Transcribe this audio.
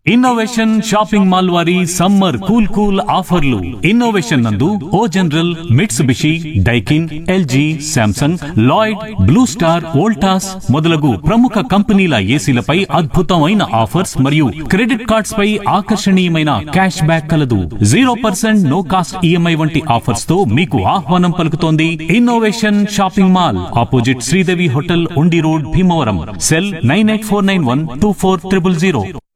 Innovation shopping mall వారి summer cool ఆఫర్లు. Innovation నందు ఓ general, Mitsubishi, Daikin, LG, Samsung, Lloyd, blue star, Voltas మొదలగు ప్రముఖ కంపెనీల ఏసీలపై అద్భుతమైన ఆఫర్స్ మరియు క్రెడిట్ కార్డ్స్ పై ఆకర్షణీయమైన క్యాష్ బ్యాక్ కలదు. 0% నో కాస్ట్ ఈఎంఐ వంటి ఆఫర్స్ తో మీకు ఆహ్వానం పలుకుతోంది innovation shopping mall, opposite Sridevi hotel, ఉండి రోడ్, భీమవరం. సెల్ 984912400.